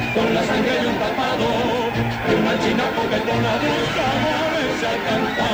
con la sangre de un tapado, de una china coquetona buscamos a cantar.